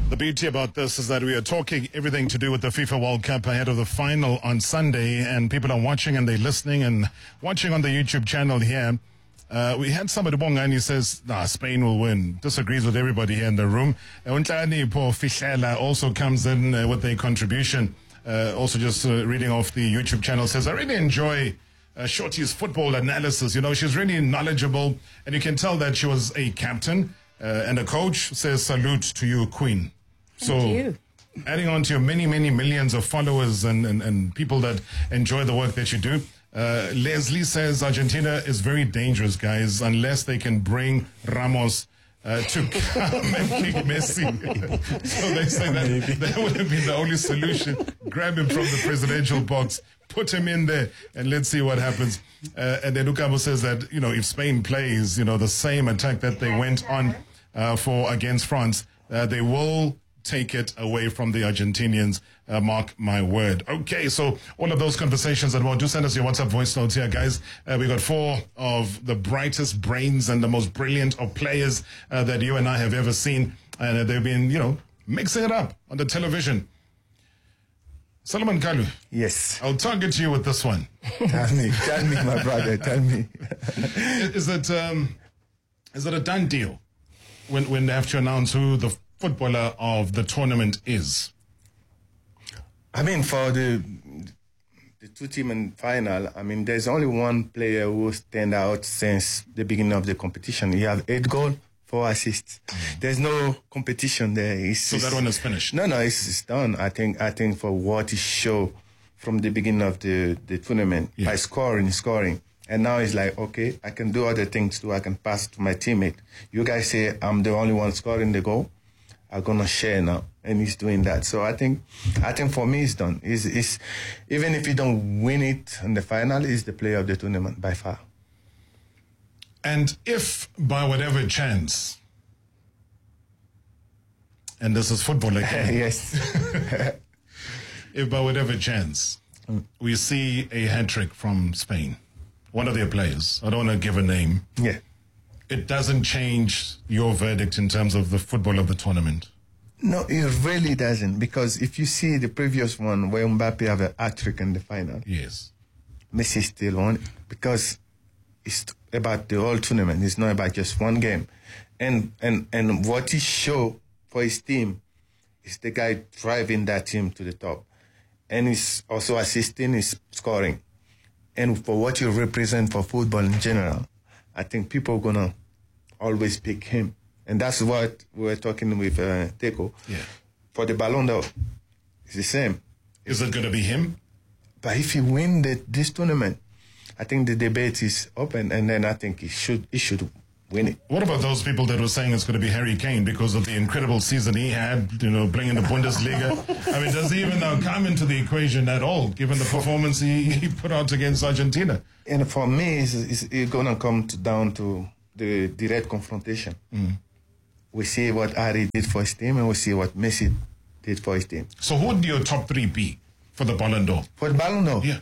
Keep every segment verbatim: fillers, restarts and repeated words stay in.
The beauty about this is that we are talking everything to do with the FIFA World Cup ahead of the final on Sunday, and people are watching and they're listening and watching on the YouTube channel here. Uh, we had somebody bonga and he says, nah, Spain will win. Disagrees with everybody here in the room. Uh, Untlani Po Fihlela also comes in uh, with a contribution. Uh, also just uh, reading off the YouTube channel, says, I really enjoy uh, Shorty's football analysis. You know, she's really knowledgeable, and you can tell that she was a captain uh, and a coach. Says, salute to you, Queen. Thank so, you. Adding on to your many, many millions of followers and, and, and people that enjoy the work that you do, uh, Leslie says Argentina is very dangerous, guys, unless they can bring Ramos uh, to come and kick Messi. So they say that that would have been the only solution. Grab him from the presidential box, put him in there, and let's see what happens. Uh, and then Lucamo says that, you know, if Spain plays, you know, the same attack that they went on uh, for against France, uh, they will take it away from the Argentinians, uh, mark my word. Okay, so all of those conversations and more, do send us your WhatsApp voice notes here, guys. Uh, we got four of the brightest brains and the most brilliant of players uh, that you and I have ever seen, and uh, they've been, you know, mixing it up on the television. Solomon Kalu. Yes. I'll target you with this one. Tell me, tell me, my brother, tell me. Is it um, is it a done deal when when they have to announce who the footballer of the tournament is? I mean, for the the two team in final, I mean, there's only one player who stand out since the beginning of the competition. He have eight goals, four assists. Mm. There's no competition there. It's, so that one is finished? No, no, it's, it's done. I think I think for what he showed from the beginning of the, the tournament, yeah, by scoring, scoring. And now it's like, okay, I can do other things too. I can pass to my teammate. You guys say I'm the only one scoring the goal. I'm gonna share now, and he's doing that. So I think, I think for me, it's done. It's, it's even if you don't win it in the final, he's the player of the tournament by far. And if by whatever chance, and this is football again, yes, if by whatever chance mm. we see a hat trick from Spain, one of their players, I don't want to give a name, yeah. it doesn't change your verdict in terms of the football of the tournament? No, it really doesn't, because if you see the previous one where Mbappe have a hat-trick in the final, yes, Messi still won, because it's about the whole tournament. It's not about just one game. And and and what he showed for his team is the guy driving that team to the top. And he's also assisting, he's scoring. And for what you represent for football in general, I think people are going to always pick him. And that's what we were talking with uh, Teko. Yeah. For the Ballon d'Or, it's the same. Is it going to be him? But if he win the, this tournament, I think the debate is open, and then I think he should he should win it. What about those people that were saying it's going to be Harry Kane because of the incredible season he had, you know, playing in the Bundesliga? I mean, does he even now come into the equation at all, given the performance he, he put out against Argentina? And for me, it's, it's, it's going to come to, down to the direct confrontation. Mm. We see what Harry did for his team, and we see what Messi did for his team. So who would your top three be for the Ballon d'Or? For the Ballon d'Or? Yeah.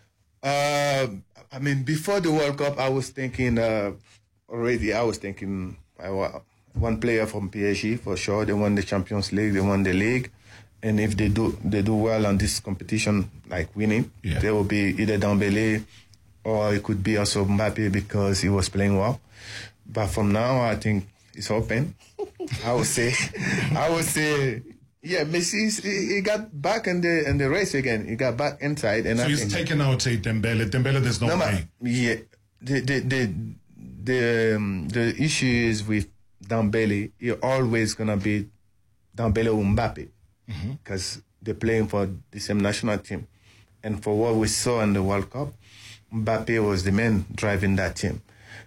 Uh, I mean, before the World Cup, I was thinking... Uh, Already, I was thinking I wa one player from P S G for sure. They won the Champions League, they won the league, and if they do they do well on this competition, like winning, yeah, they will be either Dembélé or it could be also Mbappe because he was playing well. But from now, I think it's open. I would say, I would say, yeah, Messi he got back in the in the race again. He got back inside, and so I he's think, taken out a Dembélé. Dembélé, there's no, no way. Yeah, the the the. The um, the issue is with Dembélé, you're always gonna be Dembélé or Mbappe because mm-hmm. they're playing for the same national team, and for what we saw in the World Cup, Mbappe was the man driving that team.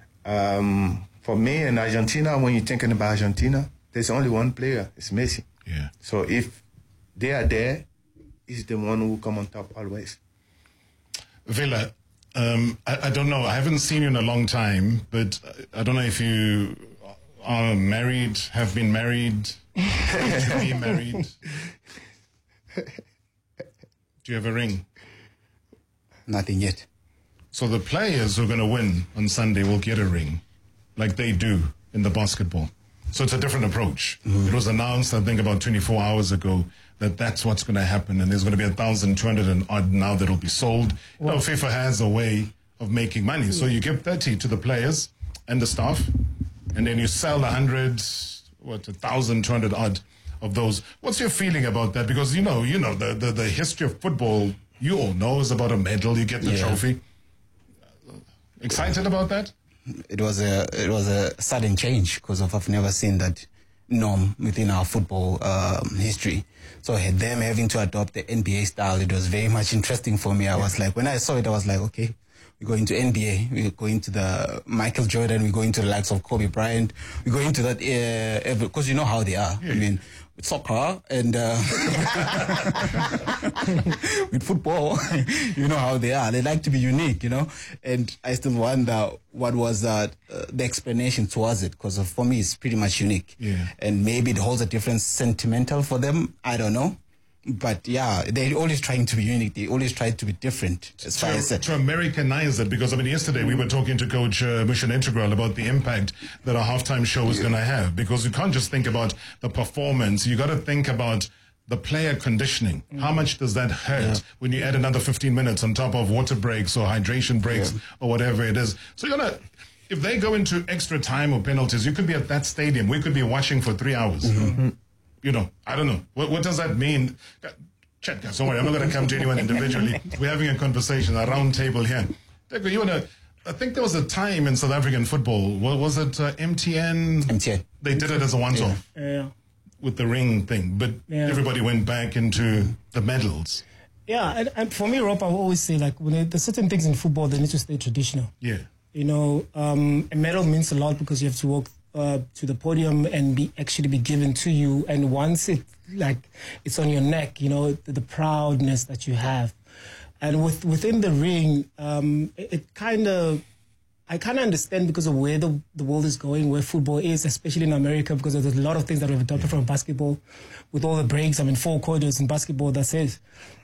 Um, for me in Argentina, when you're thinking about Argentina, there's only one player, it's Messi. Yeah. So if they are there, he's the one who come on top always. Villa. Um, I, I don't know. I haven't seen you in a long time, but I don't know if you are married, have been married, to be married. Do you have a ring? Nothing yet. So the players who are going to win on Sunday will get a ring, like they do in the basketball. So it's a different approach. Mm-hmm. It was announced, I think, about twenty-four hours ago that that's what's going to happen, and there's going to be one thousand two hundred and odd now that will be sold. You know, FIFA has a way of making money. So you give thirty to the players and the staff, and then you sell one hundred, what, one thousand two hundred odd of those. What's your feeling about that? Because, you know, you know the, the, the history of football, you all know, is about a medal, you get the yeah. trophy. Excited about that? It was a it was a sudden change because of I've never seen that norm within our football um, history. So them having to adopt the N B A style, it was very much interesting for me. I was like, when I saw it, I was like, okay, we go into N B A, we go into the Michael Jordan, we go into the likes of Kobe Bryant, we go into that, because uh, you know how they are. Yeah. I mean, with soccer and uh, with football, you know how they are. They like to be unique, you know. And I still wonder what was uh, uh, the explanation towards it, because for me it's pretty much unique. Yeah. And maybe it holds a different sentimental for them. I don't know. But yeah, they're always trying to be unique. They always try to be different. As to, far as to Americanize it, because I mean, yesterday we were talking to Coach uh, Mission Integral about the impact that a halftime show is going to have. Because you can't just think about the performance. You got to think about the player conditioning. Mm. How much does that hurt yeah. when you add another fifteen minutes on top of water breaks or hydration breaks yeah. or whatever it is? So you're gonna. If they go into extra time or penalties, you could be at that stadium. We could be watching for three hours. Mm-hmm. You know, I don't know. What, what does that mean? Chet, guys, don't worry. I'm not going to come to anyone individually. We're having a conversation, a round table here. Deco, you want to... I think there was a time in South African football. What was it? Uh, M T N? M T N. They did it as a once-off. Yeah. yeah. With the ring thing. But yeah. everybody went back into the medals. Yeah, and, and for me, Rob, I will always say, like, when there's certain things in football that need to stay traditional. Yeah. You know, um, a medal means a lot because you have to walk Uh, to the podium and be actually be given to you, and once it like it's on your neck, you know, the, the proudness that you have, and with within the ring, um, it, it kind of I kind of understand because of where the the world is going, where football is, especially in America, because there's a lot of things that we've adopted from basketball, with all the breaks. I mean, four quarters in basketball, that's it.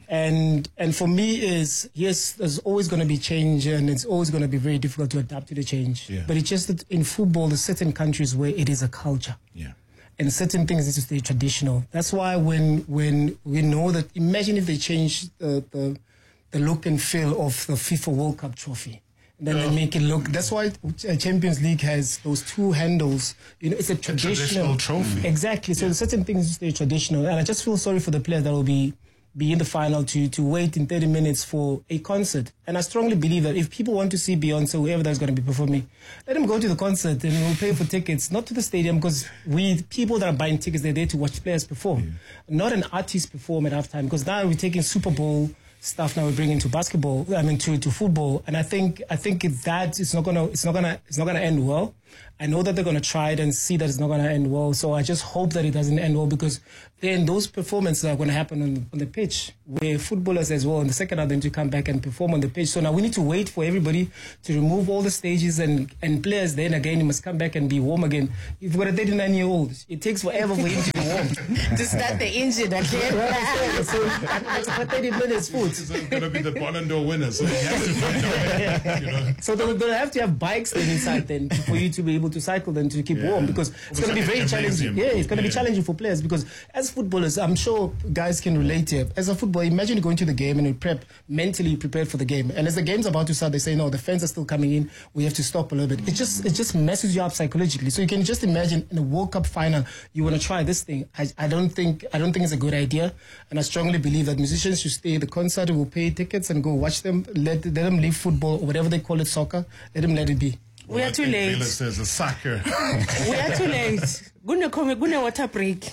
And and for me is, yes, there's always going to be change, and it's always going to be very difficult to adapt to the change. Yeah. But it's just that in football, there's certain countries where it is a culture. Yeah. And certain things need to stay traditional. That's why when when we know that, imagine if they change the, the, the look and feel of the FIFA World Cup trophy. Then yeah. they make it look. That's why Champions League has those two handles. You know, it's a traditional, a traditional trophy. Exactly. So yeah. certain things stay traditional, and I just feel sorry for the players that will be be in the final to to wait in thirty minutes for a concert. And I strongly believe that if people want to see Beyonce, whoever that's going to be performing, let them go to the concert and we'll pay for tickets, not to the stadium, because we people that are buying tickets, they're there to watch players perform, yeah. not an artist perform at halftime. Because now we're taking Super Bowl stuff, now we're bringing to basketball. I mean to to football, and I think I think that it's not gonna it's not gonna it's not gonna end well. I know that they're going to try it and see that it's not going to end well. So I just hope that it doesn't end well, because then those performances are going to happen on the, on the pitch, where footballers as well in the second half then to come back and perform on the pitch. So now we need to wait for everybody to remove all the stages, and, and players then again, you must come back and be warm again. You've got a thirty-nine-year-old. It takes forever for him to be warm. To start the engine again. So it's for thirty minutes food. It's going to be the Ballon d'Or winner, so you have to find a way. You know. So they'll, they'll have to have bikes then inside then for you to be able to cycle then to keep yeah. warm, because it's going to be very challenging. Yeah, it's going to yeah. be challenging for players, because as footballers, I'm sure guys can relate here. As a footballer, imagine going to the game and you prep, mentally prepared for the game. And as the game's about to start, they say, no, the fans are still coming in. We have to stop a little bit. It just it just messes you up psychologically. So you can just imagine in a World Cup final, you want to try this thing. I, I don't think I don't think it's a good idea. And I strongly believe that musicians should stay at the concert, will pay tickets and go watch them. Let, let them leave football, or whatever they call it, soccer. Let them let it be. We are too late. Villa says a soccer. We are too late. Gune come gune water break.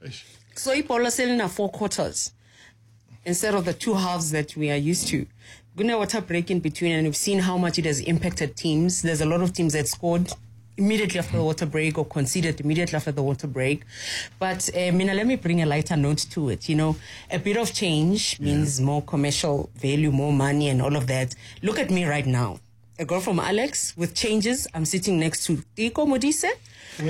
So Ipola selling a four quarters instead of the two halves that we are used to. Gune water break in between, and we've seen how much it has impacted teams. There's a lot of teams that scored immediately after the water break or conceded immediately after the water break. But uh, Mina, let me bring a lighter note to it. You know, a bit of change means yeah. more commercial value, more money, and all of that. Look at me right now. A girl from Alex with changes. I'm sitting next to Tiko Modise, who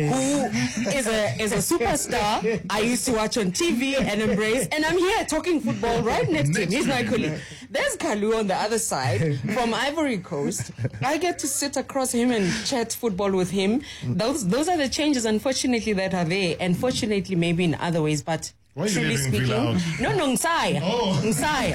is a is a superstar I used to watch on T V and embrace, and I'm here talking football right next to him. He's my colleague. There's Kalu on the other side from Ivory Coast. I get to sit across him and chat football with him. Those those are the changes, unfortunately, that are there. And fortunately, maybe in other ways, but Why are you truly letting speaking, Villa out? no, no, Nsaya, Oh. Nsaya,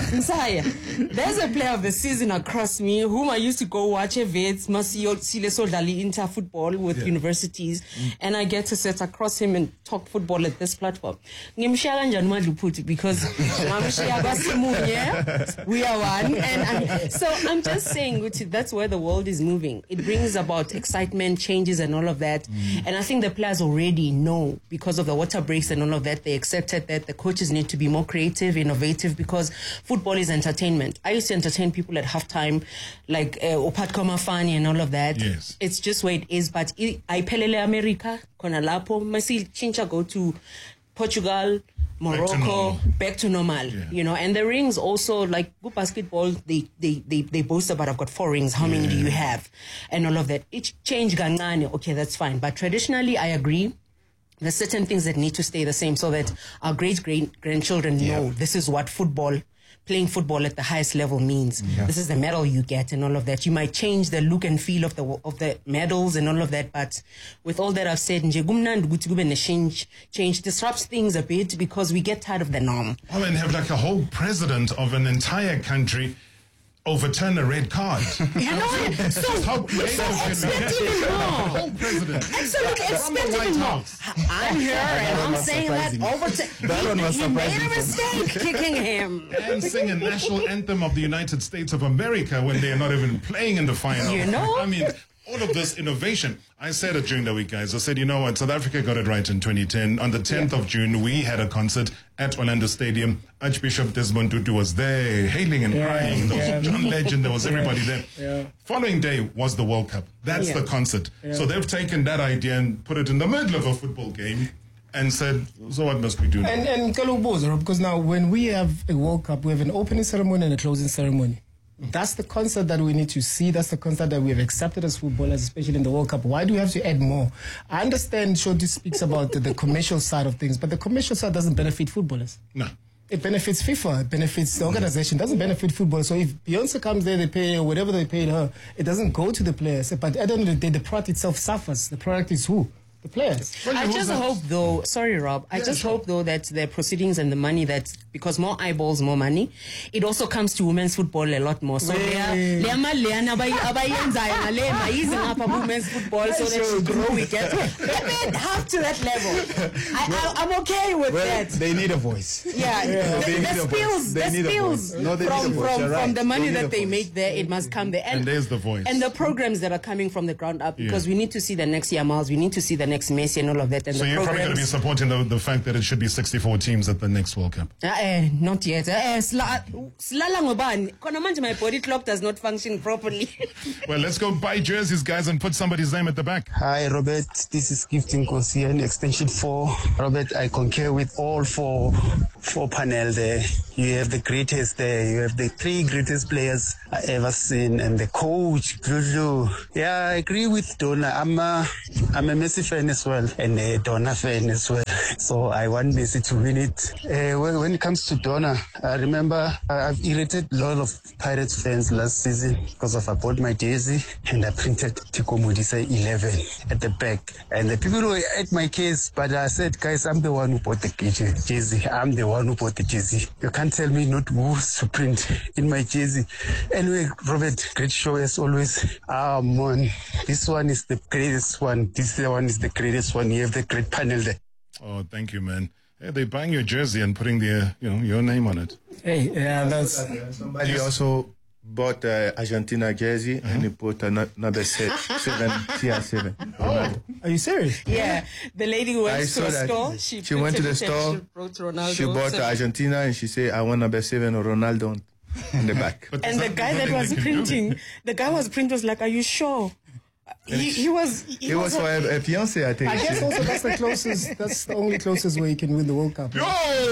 Nsaya. There's a player of the season across me whom I used to go watch Events, Masio Sile Soldali Inter football with Yeah. universities, mm. and I get to sit across him and talk football at this platform. Ngimshaya kanjani manje uPhuthi, because ngamshiya kwasimunye, we are one, and I'm, so I'm just saying, Guti, that's where the world is moving. It brings about excitement, changes, and all of that. Mm. And I think the players already know, because of the water breaks and all of that, they accepted that the coaches need to be more creative, innovative, because football is entertainment. I used to entertain people at halftime, like uh, Opatko Mafani and all of that. Yes. It's just where it is. But I I pelele America, kona lapo, masi chincha go to Portugal, Morocco, normal. back to normal, Yeah. you know. And the rings also, like good basketball, they they they, they boast about, I've got four rings, how many do you have? And all of that. Each change gancane, okay, that's fine. But traditionally, I agree. There's certain things that need to stay the same so that our great great grandchildren know this is what football, playing football at the highest level means. Yeah. This is the medal you get and all of that. You might change the look and feel of the of the medals and all of that, but with all that I've said, nje kumnandi ukuthi kube ne-change change disrupts things a bit because we get tired of the norm. Oh, and have like a whole president of an entire country overturn a red card. You know, so, How so creative can we expect get? even The more. whole president. Absolutely, From the expect White even more. House. I'm here and I'm was saying that surprising. over to That he, one was he made a surprising. mistake kicking him. And sing a national anthem of the United States of America when they are not even playing in the final. You know? I mean, all of this innovation. I said it during the week, guys. I said, you know what? South Africa got it right in twenty ten. On the tenth of June, we had a concert at Orlando Stadium. Archbishop Desmond Tutu was there, hailing and Yeah, crying. There was yeah. John Legend. There was everybody there. Yeah. Following day was the World Cup. That's Yeah. the concert. So they've taken that idea and put it in the middle of a football game and said, so what must we do now? And and Kalubozo, because now when we have a World Cup, we have an opening ceremony and a closing ceremony. That's the concert that we need to see. That's the concert that we have accepted as footballers, especially in the World Cup. Why do we have to add more? I understand Shoti speaks about the, the commercial side of things, but the commercial side doesn't benefit footballers. No. It benefits FIFA. It benefits the organization. It doesn't benefit football. So if Beyonce comes there, they pay her whatever they paid her. It doesn't go to the players. But at the end of the day, the product itself suffers. The product is who? The players. I just hope, though, sorry, Rob, I just hope, though, that the proceedings and the money that, because more eyeballs, more money, it also comes to women's football a lot more. So, Hey. le amaleana abayenzayo ngale mayizing up women's football so that she grow we get maybe half to that level. I, I, I'm okay with Well, that. they need a voice. Yeah, They the, need the a voice. spills, They the need a spills voice. No, they need from a voice. from, You're from right. the money They need that a they voice. make there, it must come there. And there's the voice. And the programs that are coming from the ground up, because Yeah. we need to see the next Yamals, we need to see the next Messi and all of that. And So the you're probably going to be programs, supporting the, the fact that it should be sixty-four teams at the next World Cup. uh, uh, not yet. Uh, uh, sla- Slala ngobani. Khona manje my body clock does not function properly. Well, let's go buy jerseys, guys, and put somebody's name at the back. Hi, Robert. This is Gifting Kosian, Extension four. Robert, I concur with all four, four panel there. You have the greatest there. You have the three greatest players I ever seen, and the coach, Lulu. Yeah, I agree with Donna. I'm a, I'm a Messi fan as well, and a Donna fan as well. So I want Messi to win it. Uh, when, when it comes to Donna, I remember I've irritated a lot of Pirates fans last season because of I bought my jersey and I printed Tiko Modise eleven at the back. And the people were at my case, but I said, guys, I'm the one who bought the jersey. I'm the one who bought the jersey. You can't tell me not who to print in my jersey. Anyway, Robert, great show as always. Ah, man, this one is the greatest one. This one is the greatest one. You have the great panel there. Oh, thank you, man. Hey, they're buying your jersey and putting the, you know, your name on it. Hey, yeah, that's. Somebody also bought uh, Argentina jersey and he put ano- another set, seven, C R seven. Ronaldo. Are you serious? Yeah, the lady who I went to saw the that. store. She, She went to the printed it and store. She, wrote Ronaldo, She bought so- Argentina and she said, I want number seven or Ronaldo on, on the back. But And the there's guy nothing that was they can do. printing, the guy was printing was like, "Are you sure?" He, he was. He It was for a, a fiance, I think. I guess also that's the closest. That's the only closest way you can win the World Cup. Yo!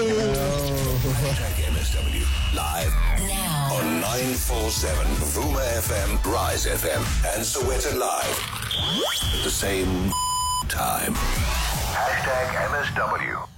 Hashtag M S W live Now. on nine four seven Vuma F M, Rise F M, and Soweto Live at the same time. Hashtag M S W.